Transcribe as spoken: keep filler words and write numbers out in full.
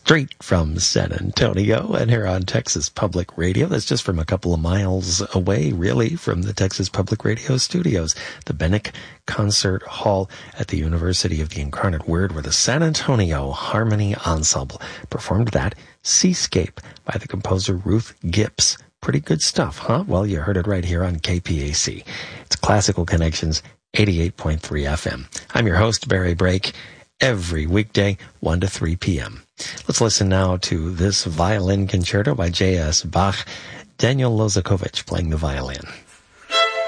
straight from San Antonio and here on Texas Public Radio. That's just from a couple of miles away, really, from the Texas Public Radio studios. The Bennick Concert Hall at the University of the Incarnate Word, where the San Antonio Harmony Ensemble performed that Seascape by the composer Ruth Gips. Pretty good stuff, huh? Well, you heard it right here on K P A C. It's Classical Connections, eighty-eight point three F M. I'm your host, Barry Brake, every weekday, one to three p.m. Let's listen now to this violin concerto by J S Bach, Daniel Lozakovich playing the violin.